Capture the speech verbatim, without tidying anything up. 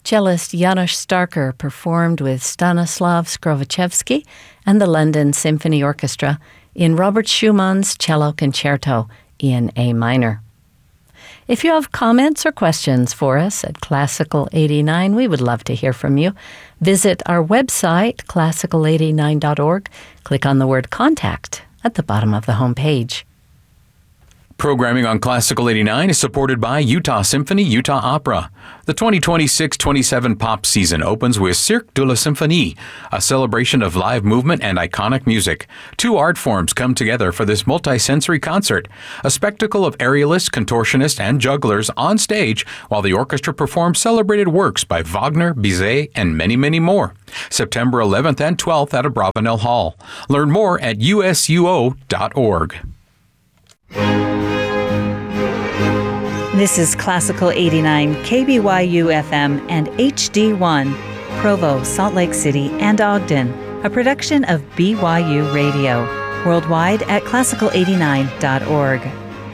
Cellist Janusz Starker performed with Stanislav Skrovichevsky and the London Symphony Orchestra in Robert Schumann's Cello Concerto in A minor. If you have comments or questions for us at Classical eighty-nine, we would love to hear from you. Visit our website, classical eighty-nine dot org. Click on the word Contact at the bottom of the homepage. Programming on Classical eighty-nine is supported by Utah Symphony Utah Opera. The twenty twenty-six twenty-seven pop season opens with Cirque de la Symphonie, a celebration of live movement and iconic music. Two art forms come together for this multi-sensory concert, a spectacle of aerialists, contortionists, and jugglers on stage while the orchestra performs celebrated works by Wagner, Bizet, and many, many more. September eleventh and twelfth at Abravanel Hall. Learn more at U S U O dot org. This is Classical eighty-nine, K B Y U F M and H D one, Provo, Salt Lake City, and Ogden, a production of B Y U Radio, worldwide at classical eighty-nine dot org.